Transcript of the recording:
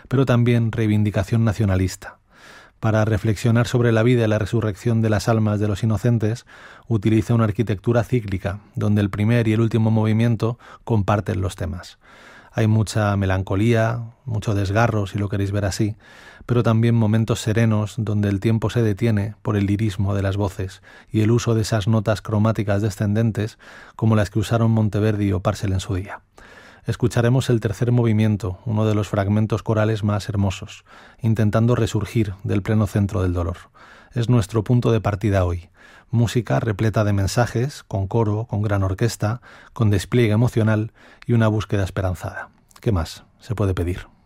pero también reivindicación nacionalista. Para reflexionar sobre la vida y la resurrección de las almas de los inocentes, utiliza una arquitectura cíclica, donde el primer y el último movimiento comparten los temas. Hay mucha melancolía, mucho desgarro, si lo queréis ver así, pero también momentos serenos donde el tiempo se detiene por el lirismo de las voces y el uso de esas notas cromáticas descendentes como las que usaron Monteverdi o Parcel en su día. Escucharemos el tercer movimiento, uno de los fragmentos corales más hermosos, intentando resurgir del pleno centro del dolor. Es nuestro punto de partida hoy. Música repleta de mensajes, con coro, con gran orquesta, con despliegue emocional y una búsqueda esperanzada. ¿Qué más se puede pedir?